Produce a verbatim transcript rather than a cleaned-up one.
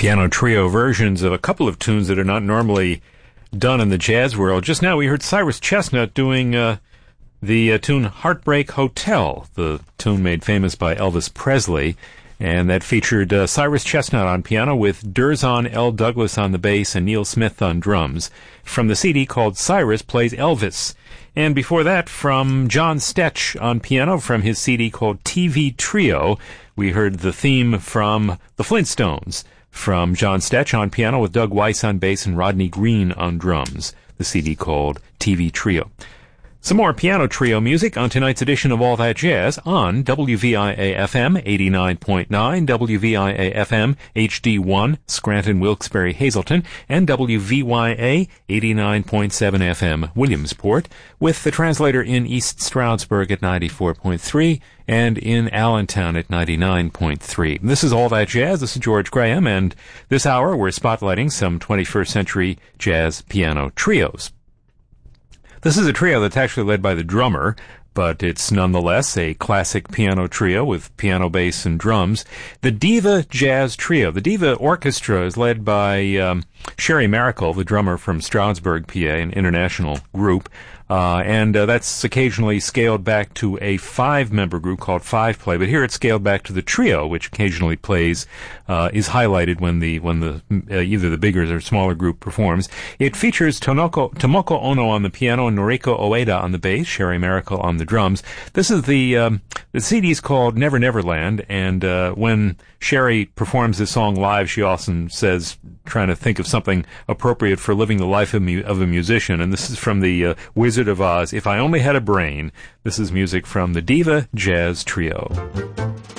piano trio versions of a couple of tunes that are not normally done in the jazz world. Just now we heard Cyrus Chestnut doing uh, the uh, tune Heartbreak Hotel, the tune made famous by Elvis Presley, and that featured uh, Cyrus Chestnut on piano with Durzon L. Douglas on the bass and Neil Smith on drums, from the C D called Cyrus Plays Elvis. And before that, from John Stetch on piano from his C D called T V Trio, we heard the theme from The Flintstones, from John Stetch on piano with Doug Weiss on bass and Rodney Green on drums, the C D called T V Trio. Some more piano trio music on tonight's edition of All That Jazz on W V I A F M eighty-nine point nine, W V I A F M H D one, Scranton, Wilkes-Barre, Hazleton, and W V Y A eighty-nine point seven F M Williamsport, with the translator in East Stroudsburg at ninety-four point three and in Allentown at ninety-nine point three. This is All That Jazz. This is George Graham, and this hour we're spotlighting some twenty-first century jazz piano trios. This is a trio that's actually led by the drummer, but it's nonetheless a classic piano trio with piano, bass, and drums. The Diva Jazz Trio. The Diva Orchestra is led by um, Sherry Maracle, the drummer from Stroudsburg, P A, an international group. Uh, and uh, that's occasionally scaled back to a five-member group called Five Play, but here it's scaled back to the trio, which occasionally plays, uh, is highlighted when the when the uh, either the bigger or smaller group performs. It features Tonoko, Tomoko Ono on the piano and Noriko Oeda on the bass, Sherry Maracle on the drums. This is the um, the C D is called Never Never Land, and uh, when Sherry performs this song live, she often says, trying to think of something appropriate for living the life of, mu- of a musician, and this is from the uh, Wizard of Oz, If I Only Had a Brain. This is music from the Diva Jazz Trio.